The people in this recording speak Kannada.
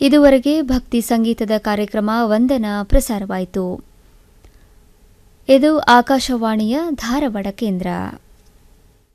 ಇದುವರೆಗೆ ಭಕ್ತಿ ಸಂಗೀತದ ಕಾರ್ಯಕ್ರಮ ವಂದನ ಪ್ರಸಾರವಾಯಿತು. ಇದು ಆಕಾಶವಾಣಿಯ ಧಾರವಾಡ ಕೇಂದ್ರ.